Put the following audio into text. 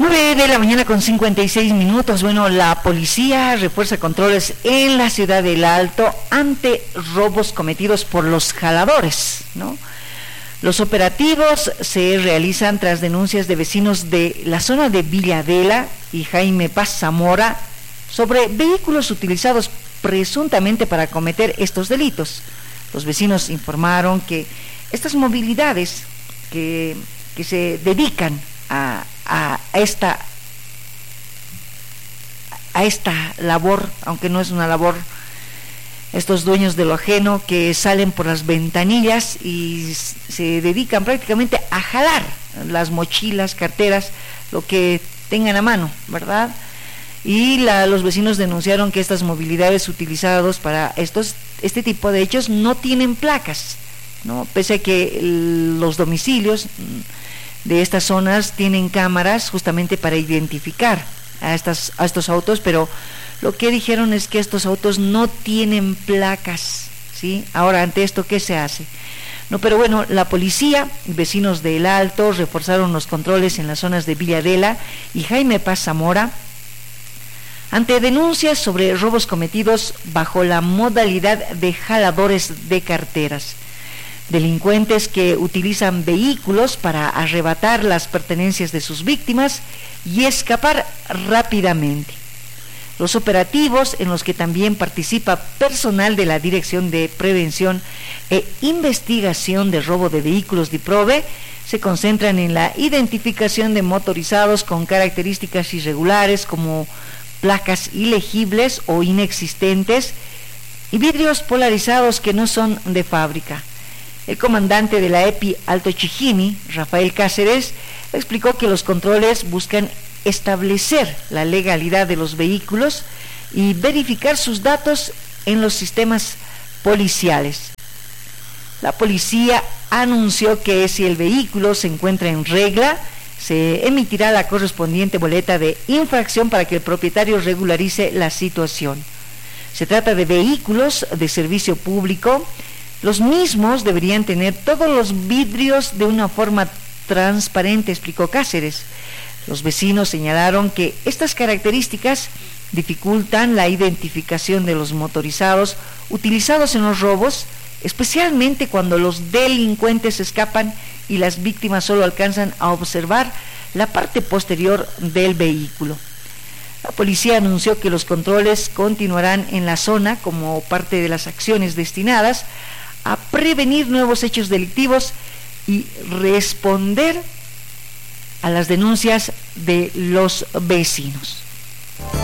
9 de la mañana con 56 minutos. Bueno, la policía refuerza controles en la ciudad del Alto ante robos cometidos por los jaladores, ¿no? Los operativos se realizan tras denuncias de vecinos de la zona de Villadela y Jaime Paz Zamora sobre vehículos utilizados presuntamente para cometer estos delitos. Los vecinos informaron que estas movilidades que se dedican a esta labor, aunque no es una labor, estos dueños de lo ajeno que salen por las ventanillas y se dedican prácticamente a jalar las mochilas, carteras, lo que tengan a mano, ¿verdad? Y los vecinos denunciaron que estas movilidades utilizadas para este tipo de hechos no tienen placas, ¿no? Pese a que los domicilios de estas zonas tienen cámaras justamente para identificar a estos autos, pero lo que dijeron es que estos autos no tienen placas, ¿sí? Ahora, ante esto, ¿qué se hace? No, pero bueno, la policía y vecinos del Alto reforzaron los controles en las zonas de Villadela y Jaime Paz Zamora ante denuncias sobre robos cometidos bajo la modalidad de jaladores de carteras. Delincuentes que utilizan vehículos para arrebatar las pertenencias de sus víctimas y escapar rápidamente. Los operativos, en los que también participa personal de la Dirección de Prevención e Investigación de Robo de Vehículos DIPROVE, se concentran en la identificación de motorizados con características irregulares como placas ilegibles o inexistentes y vidrios polarizados que no son de fábrica. El comandante de la EPI Alto Chijimi, Rafael Cáceres, explicó que los controles buscan establecer la legalidad de los vehículos y verificar sus datos en los sistemas policiales. La policía anunció que si el vehículo se encuentra en regla, se emitirá la correspondiente boleta de infracción para que el propietario regularice la situación. Se trata de vehículos de servicio público. Los mismos deberían tener todos los vidrios de una forma transparente, explicó Cáceres. Los vecinos señalaron que estas características dificultan la identificación de los motorizados utilizados en los robos, especialmente cuando los delincuentes escapan y las víctimas solo alcanzan a observar la parte posterior del vehículo. La policía anunció que los controles continuarán en la zona como parte de las acciones destinadas a prevenir nuevos hechos delictivos y responder a las denuncias de los vecinos.